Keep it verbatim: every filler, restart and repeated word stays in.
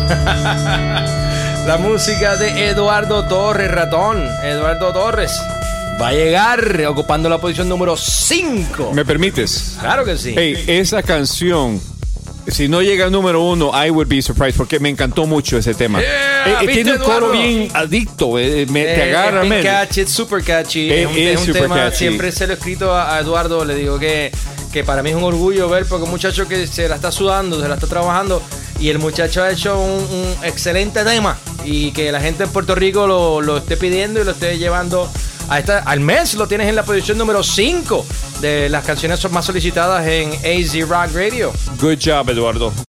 La música de Eduardo Torres, ratón. Eduardo Torres va a llegar ocupando la posición número cinco. ¿Me permites? Claro que sí. Hey, esa canción, si no llega al número uno, I would be surprised, porque me encantó mucho ese tema. Yeah, eh, tiene un coro Eduardo? bien adicto, eh, me, Eh, te agarra. es bien man. catchy, es super catchy. Es- Es, un, es es un super tema, catchy. siempre se lo he escrito a, a Eduardo, le digo que, que para mí es un orgullo ver, porque un muchacho que se la está sudando, se la está trabajando, y el muchacho ha hecho un, un excelente tema, y que la gente en Puerto Rico lo, lo esté pidiendo y lo esté llevando a esta, al mes. Lo tienes en la posición número cinco de las canciones más solicitadas en A Z Rock Radio. Good job, Eduardo.